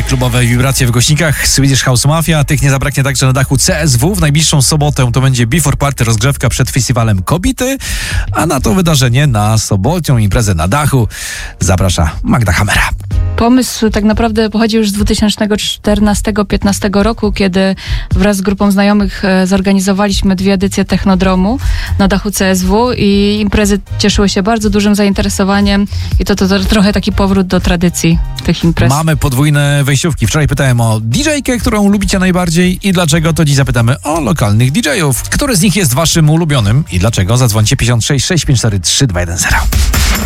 klubowe wibracje w Gośnikach, Swedish House Mafia. Tych nie zabraknie także na dachu CSW. W najbliższą sobotę to będzie Before Party, rozgrzewka przed festiwalem Kobity, a na to wydarzenie, na sobotnią imprezę na dachu zaprasza Magda Hamera. Pomysł tak naprawdę pochodzi już z 2014-15 roku, kiedy wraz z grupą znajomych zorganizowaliśmy 2 edycje Technodromu na dachu CSW i imprezy cieszyły się bardzo dużym zainteresowaniem i to trochę taki powrót do tradycji tych imprez. Mamy podwójne wejściówki. Wczoraj pytałem o DJ-kę, którą lubicie najbardziej i dlaczego, to dziś zapytamy o lokalnych DJ-ów. Który z nich jest waszym ulubionym i dlaczego? Zadzwońcie 56 654 3210.